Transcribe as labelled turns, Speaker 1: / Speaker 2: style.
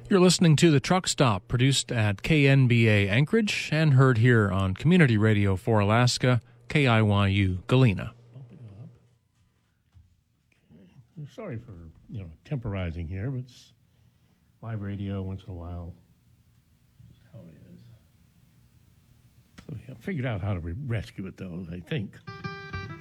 Speaker 1: You're listening to The Truck Stop, produced at KNBA Anchorage and heard here on Community Radio for Alaska, KIYU Galena.
Speaker 2: Okay. Sorry for, temporizing here, but it's live radio once in a while. That's how it is. So I figured out how to rescue it, though, I think.